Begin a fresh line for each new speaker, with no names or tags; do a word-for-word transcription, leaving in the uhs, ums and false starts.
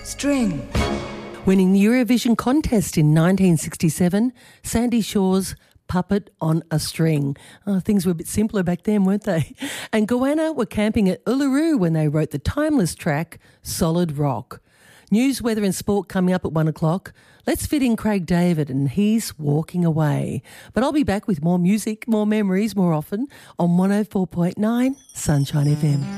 String.
Winning the Eurovision contest in nineteen sixty-seven, Sandy Shaw's Puppet on a String. Oh, things were a bit simpler back then, weren't they? And Goanna were camping at Uluru when they wrote the timeless track Solid Rock. News, weather and sport coming up at one o'clock. Let's fit in Craig David and he's walking away. But I'll be back with more music, more memories, more often on one oh four point nine Sunshine F M.